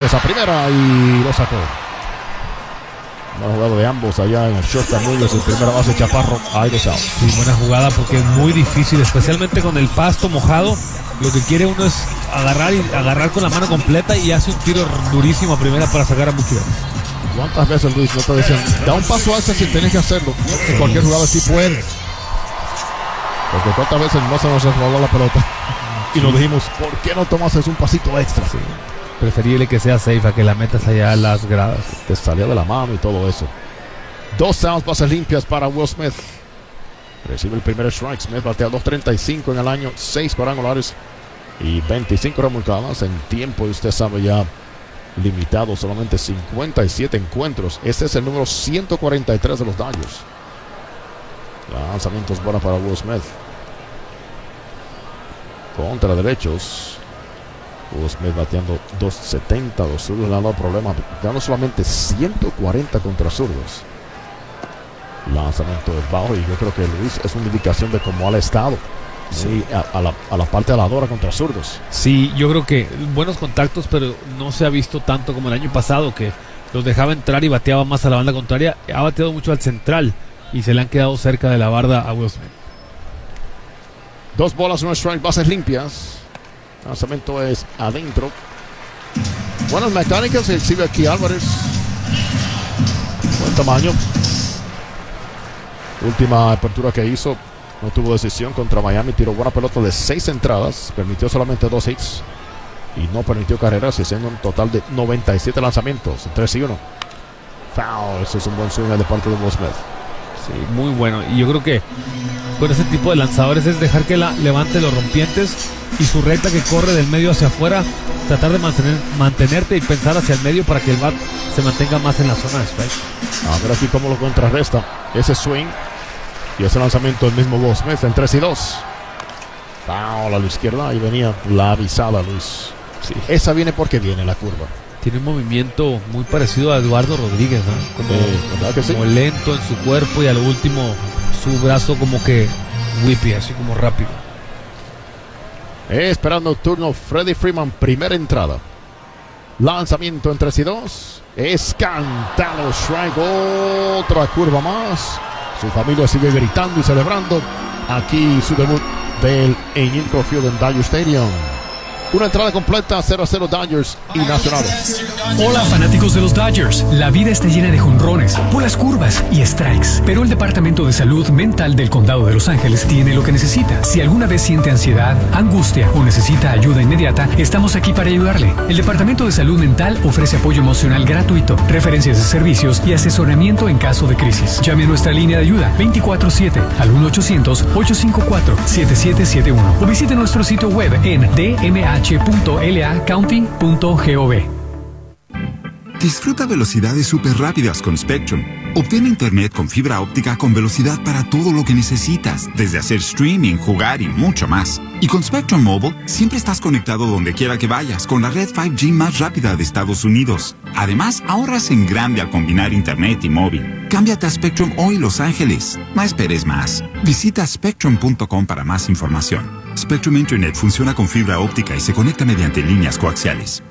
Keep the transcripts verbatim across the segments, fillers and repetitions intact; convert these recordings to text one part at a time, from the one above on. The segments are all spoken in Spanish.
limpias a primera y lo sacó. Buen jugado de ambos allá en el short también. Su primera base Chaparro. Ahí dos outs. Sí, buena jugada porque es muy difícil, especialmente con el pasto mojado. Lo que quiere uno es agarrar y agarrar con la mano completa y hace un tiro durísimo a primera para sacar a Mookie Betts. ¿Cuántas veces, Luis, no te decían, da un paso alza si tenés que hacerlo? En cualquier jugador sí puedes. Porque cuántas veces no se nos rodó la pelota y nos dijimos, ¿por qué no tomas un pasito extra? Sí. Preferible que sea safe a que la metas allá a las gradas. Te salió de la mano y todo eso. Dos outs, bases limpias para Will Smith. Recibe el primer strike. Smith batea dos treinta y cinco en el año, seis cuadrangulares y veinticinco remolcadas en tiempo. Y usted sabe ya, limitado solamente cincuenta y siete encuentros. Este es el número ciento cuarenta y tres de los Dodgers. Lanzamientos buenos para Will Smith. Contra derechos. Will Smith bateando dos setenta. Los zurdos le han dado problemas. Ganó solamente ciento cuarenta contra zurdos. Lanzamiento es bajo y yo creo que Luis es una indicación de cómo ha estado. Sí, a, a, la, a la parte aladora contra zurdos. Sí, yo creo que buenos contactos, pero no se ha visto tanto como el año pasado, que los dejaba entrar y bateaba más a la banda contraria. Ha bateado mucho al central y se le han quedado cerca de la barda a Will Smith. Dos bolas, un strike, bases limpias. Lanzamiento es adentro. Buenas mecánicas, se exhibe aquí Álvarez. Buen tamaño. Última apertura que hizo, no tuvo decisión contra Miami. Tiró buena pelota de seis entradas. Permitió solamente dos hits. Y no permitió carreras, haciendo un total de noventa y siete lanzamientos. tres y uno. Foul. Ese es un buen swing de parte de Will Smith. Sí, muy bueno. Y yo creo que con ese tipo de lanzadores es dejar que la levante los rompientes y su recta que corre del medio hacia afuera, tratar de mantener, mantenerte y pensar hacia el medio para que el bat se mantenga más en la zona de strike. A ver aquí cómo lo contrarresta. Ese swing y ese lanzamiento del mismo Will Smith en tres y dos. Foul a la izquierda y venía la avisada, Luis. Sí. Esa viene porque viene la curva. Tiene un movimiento muy parecido a Eduardo Rodríguez, ¿no? Como, eh, ¿verdad que sí? Como lento en su cuerpo y a lo último su brazo como que whippy, así como rápido. Eh, esperando turno Freddie Freeman, primera entrada. Lanzamiento en tres y dos. Es cantado strike. Otra curva más. Su familia sigue gritando y celebrando. Aquí su debut del Angel Field en Dodger Stadium. Una entrada completa, cero a cero Dodgers y Nacionales. Hola fanáticos de los Dodgers. La vida está llena de jonrones, bolas curvas y strikes. Pero el Departamento de Salud Mental del Condado de Los Ángeles tiene lo que necesita. Si alguna vez siente ansiedad, angustia o necesita ayuda inmediata, estamos aquí para ayudarle. El Departamento de Salud Mental ofrece apoyo emocional gratuito, referencias de servicios y asesoramiento en caso de crisis. Llame a nuestra línea de ayuda veinticuatro siete al uno ochocientos, ocho cinco cuatro, siete siete siete uno o visite nuestro sitio web en d m h punto l a county punto gov. Disfruta velocidades súper rápidas con Spectrum. Obtén internet con fibra óptica con velocidad para todo lo que necesitas, desde hacer streaming, jugar y mucho más. Y con Spectrum Mobile, siempre estás conectado donde quiera que vayas con la red cinco G más rápida de Estados Unidos. Además, ahorras en grande al combinar internet y móvil. Cámbiate a Spectrum hoy, Los Ángeles. No esperes más. Visita spectrum punto com para más información. Spectrum Internet funciona con fibra óptica y se conecta mediante líneas coaxiales.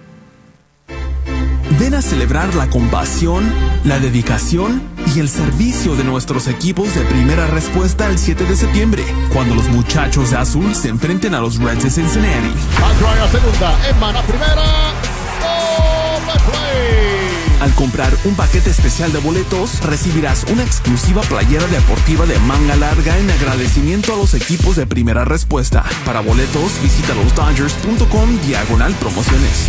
Ven a celebrar la compasión, la dedicación y el servicio de nuestros equipos de Primera Respuesta el siete de septiembre, cuando los muchachos de azul se enfrenten a los Reds de Cincinnati. A segunda, Emman a primera. ¡Doble play! Al comprar un paquete especial de boletos, recibirás una exclusiva playera deportiva de manga larga en agradecimiento a los equipos de Primera Respuesta. Para boletos, visita los dodgers punto com diagonal promociones.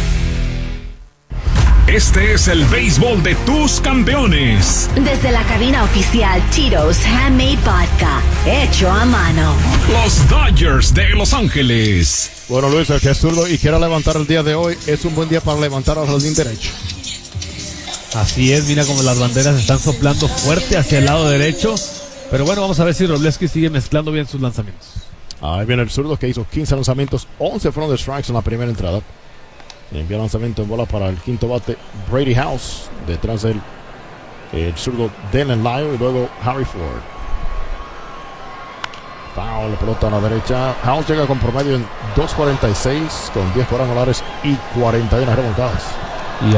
Este es el béisbol de tus campeones. Desde la cabina oficial Tito's Handmade Vodka, hecho a mano. Los Dodgers de Los Ángeles. Bueno, Luis, el que es zurdo y quiera levantar el día de hoy, es un buen día para levantar al jardín derecho. Así es, mira como las banderas están soplando fuerte hacia el lado derecho. Pero bueno, vamos a ver si Wroblewski sigue mezclando bien sus lanzamientos. Ahí viene el zurdo que hizo quince lanzamientos, once fueron de strikes en la primera entrada. Envía lanzamiento en bola para el quinto bate Brady House. Detrás del el zurdo Dylan Lyle y luego Harry Ford. Foul, la pelota a la derecha. House llega con promedio en dos cuarenta y seis con diez cuadrangulares y cuarenta y una remolcadas.